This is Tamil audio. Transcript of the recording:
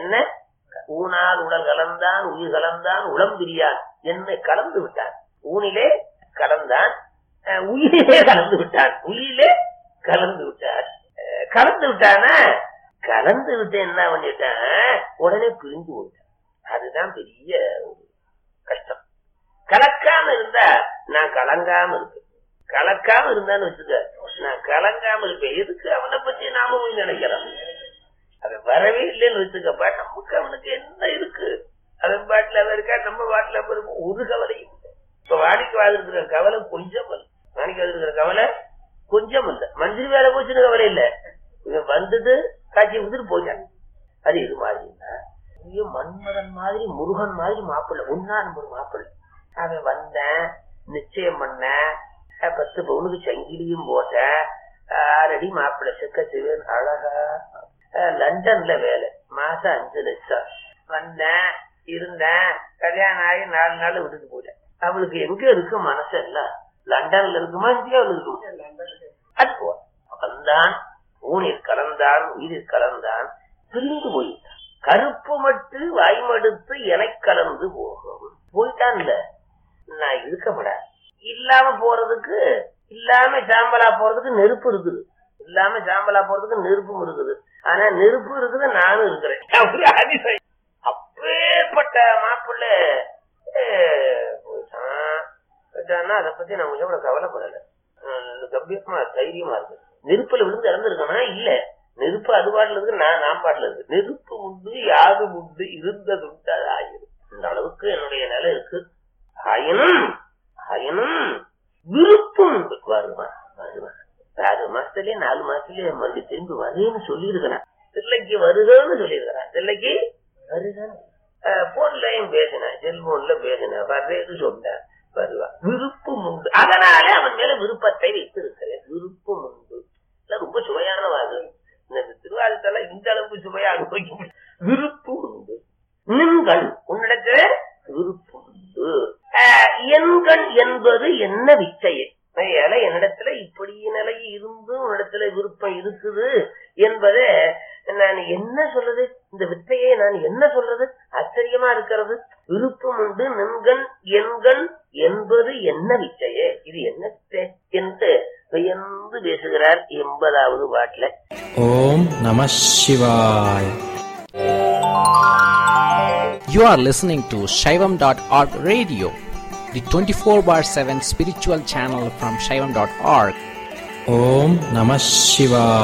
என்ன ஊனால் உடல் கலந்தான் உயிர் கலந்தான் உளம் பிரியான் என்னை கலந்து விட்டான். ஊனிலே கலந்தான், உயிரிலே கலந்து விட்டான். உயிரிலே கலந்து விட்டான். கலந்து விட்டானா, கலந்து விட்டு என்ன பண்ணிட்டான், உடனே பிரிஞ்சு போயிட்டான். அதுதான் பெரிய ஒரு கஷ்டம். கலக்காம இருந்தா நான் கலங்காம இருப்பேன். கலக்காம இருந்தான்னு வச்சுக்க, நான் கலங்காம இருப்பேன். எதுக்கு அவனை பத்தி நாம போய் நினைக்கிறோம்? அது வரவே இல்லைன்னு வச்சுக்கப்பா, நமக்கு அவனுக்கு என்ன இருக்கு? அவன் பாட்டுல அவன் இருக்கா, நம்ம பாட்டுல இருக்கும். ஒரு கவலையும் இல்லை. இப்ப வாடிக்கைவாதி இருக்கிற கவலை கொஞ்சம் இல்லை. வாடிக்கைவாதி இருக்கிற கவலை கொஞ்சம் இல்லை. மந்திரி வேலை போச்சுன்னு கவலை இல்லை. இவன் வந்தது காட்சி வந்துட்டு போயிட்டான். அது இது மாதிரின்னா மன்மதன் மாதிரி முருகன் மாதிரி மாப்பிள்ளை, ஒன்னா நம்பர் மாப்பிள்ளை. அவன் வந்தேன், நிச்சயம் பண்ண, 10 பவுனுக்கு சங்கிலியும் போட்ட, 6 அடி மாப்பிள்ளை செக்க சிவன் அழகா. லண்டன்ல வேலை, மாசம் 5 லட்சம். வந்தேன், இருந்தேன், கல்யாணம் ஆகி 4 நாள் விட்டுட்டு போயிட்டேன். அவளுக்கு எங்க இருக்கு மனசு? எல்லாம் லண்டன்ல இருக்குமா, இந்தியாவில் இருக்குமா? அது போ வந்தான், ஊனில் கலந்தான் உயிரில் கலந்தான், பிரிந்து போயிட்டான். கருப்பு மட்டு வாய்மடுத்து என கலந்து போகும். போயிட்டான். இல்ல நான் இருக்கப்பட இல்லாம போறதுக்கு, இல்லாம சாம்பலா போறதுக்கு நெருப்பு இருக்குது. இல்லாம சாம்பலா போறதுக்கு நெருப்பும் இருக்குது. ஆனா நெருப்பு இருக்குது, நானும் இருக்கிறேன். அப்பேற்பட்ட மாப்பிள்ளை போயிட்டான்னா அதை பத்தி நான் கொஞ்சம் கூட கவலைப்படல. கம்பீரமா தைரியமா இருக்கு. நெருப்புல விழுந்து இறந்துருக்கனா? இல்ல, நெருப்பு அது பாட்டுல இருக்கு, நான் பாட்டுல இருக்கு. நெருப்பு உண்டு யாது உண்டு இருந்ததுண்டு அது ஆயிரும். இந்த அளவுக்கு என்னுடைய நிலை இருக்கு. ஆயினும் விருப்பம் உண்டு. வருவான் 6 மாசத்துலயே 4 மாசத்துலயே மறுபடியும் திரும்பி வருன்னு சொல்லியிருக்கிறான். தில்லைக்கு வருகன்னு சொல்லியிருக்கிறான். தில்லைக்கு வருகன்னு போன்லயும் பேசினேன், செல்போன்ல பேசினேன், வர்றேன்னு சொன்னேன். வருவான். விருப்பம் உண்டு. அதனாலே அவன் மேல விருப்பத்தை வைத்திருக்கிறேன். விருப்பம் உண்டு. ரொம்ப சுவையான வாது. இந்த திருவாரூத்தெல்லாம் இந்த அளவுக்கு சுவையா அனுபவிக்க முடியும். விருப்பம் உண்டு. நின்கண் உன்னிடத்துல விருப்பம் உண்டு. எண்கண் என்பது என்ன விச்சையே? என்னிடத்துல இப்படி நிலை இருந்து உன்னிடத்துல விருப்பம் இருக்குது என்பதை நான் என்ன சொல்றது? இந்த வித்தையை நான் என்ன சொல்றது? ஆச்சரியமா இருக்கிறது. விருப்பம் உண்டு நின்கண் எண்கண் என்பது என்ன விச்சையே? இது என்ன என்று வியந்து பேசுகிறார் 80வது பாட்டுல. ஓம் நம சிவாய. You are listening to Shaivam.org radio, the 24/7 spiritual channel from Shaivam.org. Om Namah Shivaya.